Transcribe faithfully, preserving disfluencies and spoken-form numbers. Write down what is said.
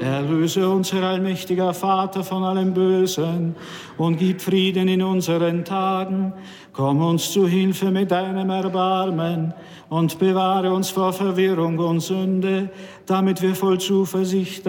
Erlöse uns, Herr allmächtiger Vater, von allem Bösen und gib Frieden in unseren Tagen. Komm uns zu Hilfe mit deinem Erbarmen und bewahre uns vor Verwirrung und Sünde, damit wir voll Zuversicht